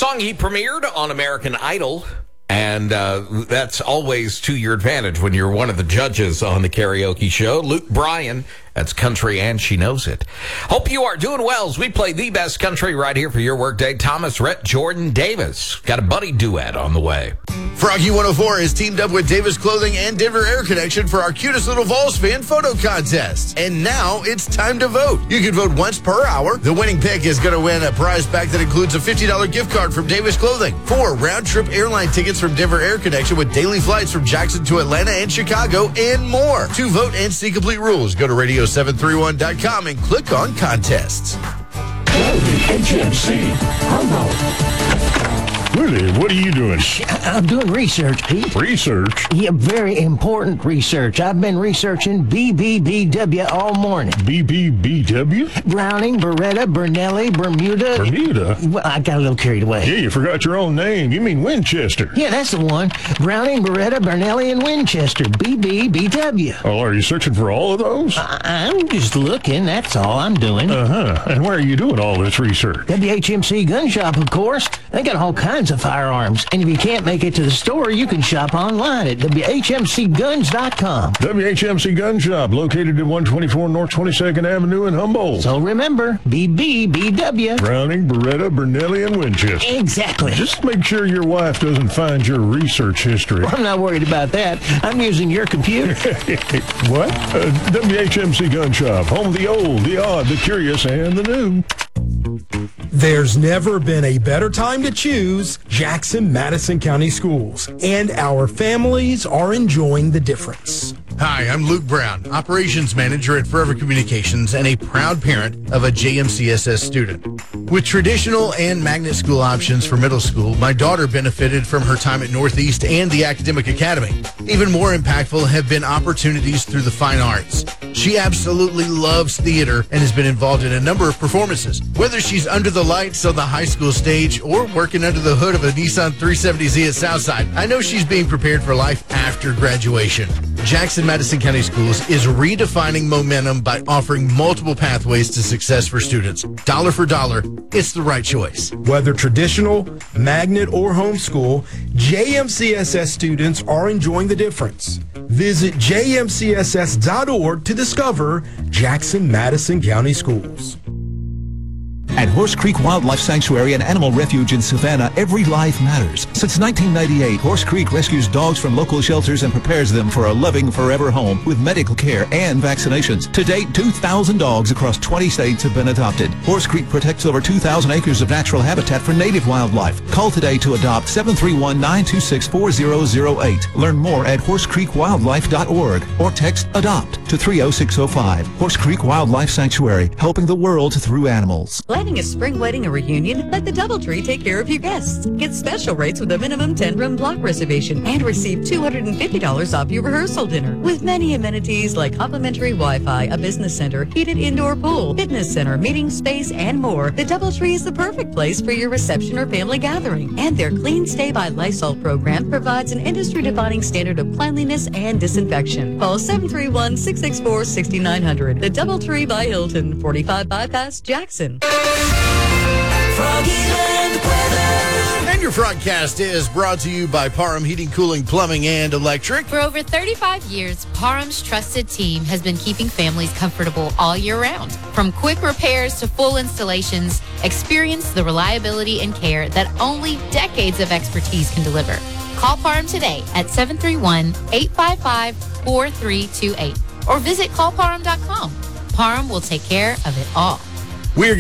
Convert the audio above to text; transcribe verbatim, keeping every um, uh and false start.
Song he premiered on American Idol. And uh, that's always to your advantage when you're one of the judges on the karaoke show. Luke Bryan, that's country, and she knows it. Hope you are doing well as we play the best country right here for your workday. Thomas Rhett, Jordan Davis. Got a buddy duet on the way. Froggy one oh four is teamed up with Davis Clothing and Denver Air Connection for our cutest little Vols fan photo contest. And now it's time to vote. You can vote once per hour. The winning pick is going to win a prize pack that includes a fifty dollars gift card from Davis Clothing, four round-trip airline tickets from Denver Air Connection with daily flights from Jackson to Atlanta and Chicago, and more. To vote and see complete rules, go to radio seven three one dot com and click on contests. W H M C Humboldt. Willie, what are you doing? I'm doing research, Pete. Research? Yeah, very important research. I've been researching B B B W all morning. B B B W? Browning, Beretta, Bernelli, Bermuda. Bermuda? Well, I got a little carried away. Yeah, you forgot your own name. You mean Winchester. Yeah, that's the one. Browning, Beretta, Bernelli, and Winchester. B B B W. Oh, are you searching for all of those? I- I'm just looking. That's all I'm doing. Uh-huh. And where are you doing all this research? W H M C Gun Shop, of course. They got all kinds of firearms. And if you can't make it to the store, you can shop online at W H M C guns dot com. W H M C Gun Shop, located at one twenty-four North twenty-second Avenue in Humboldt. So remember, B B B W. Browning, Beretta, Bernelli, and Winchester. Exactly. Just make sure your wife doesn't find your research history. I'm not worried about that. I'm using your computer. What? Uh, W H M C Gun Shop, home of the old, the odd, the curious, and the new. There's never been a better time to choose Jackson Madison County Schools, and our families are enjoying the difference. Hi, I'm Luke Brown, Operations Manager at Forever Communications and a proud parent of a J M C S S student. With traditional and magnet school options for middle school, my daughter benefited from her time at Northeast and the Academic Academy. Even more impactful have been opportunities through the fine arts. She absolutely loves theater and has been involved in a number of performances. Whether she's under the lights on the high school stage or working under the hood of a Nissan three seventy Z at Southside, I know she's being prepared for life after graduation. Jackson Madison County Schools is redefining momentum by offering multiple pathways to success for students. Dollar for dollar, it's the right choice. Whether traditional, magnet, or homeschool, J M C S S students are enjoying the difference. Visit J M C S S dot org to discover Jackson Madison County Schools. At Horse Creek Wildlife Sanctuary and Animal Refuge in Savannah, every life matters. Since nineteen ninety-eight, Horse Creek rescues dogs from local shelters and prepares them for a loving forever home with medical care and vaccinations. To date, two thousand dogs across twenty states have been adopted. Horse Creek protects over two thousand acres of natural habitat for native wildlife. Call today to adopt seven three one, nine two six, four zero zero eight. Learn more at horse creek wildlife dot org or text ADOPT to three oh six oh five. Horse Creek Wildlife Sanctuary, helping the world through animals. Planning a spring wedding or reunion? Let the DoubleTree take care of your guests. Get special rates with a minimum ten-room block reservation and receive two hundred fifty dollars off your rehearsal dinner. With many amenities like complimentary Wi-Fi, a business center, heated indoor pool, fitness center, meeting space, and more, the DoubleTree is the perfect place for your reception or family gathering. And their Clean Stay by Lysol program provides an industry-defining standard of cleanliness and disinfection. Call seven three one, six six four, six nine zero zero. The DoubleTree by Hilton, forty-five Bypass, Jackson. Froggyland weather. And your Frogcast is brought to you by Parham Heating, Cooling, Plumbing, and Electric. For over thirty-five years, Parham's trusted team has been keeping families comfortable all year round. From quick repairs to full installations, experience the reliability and care that only decades of expertise can deliver. Call Parham today at seven three one, eight five five, four three two eight or visit call parham dot com. Parham will take care of it all.